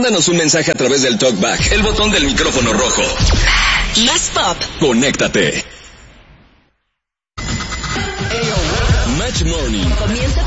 Mándanos un mensaje a través del TalkBack, el botón del micrófono rojo. Más pop. Conéctate. Match Morning. Comienza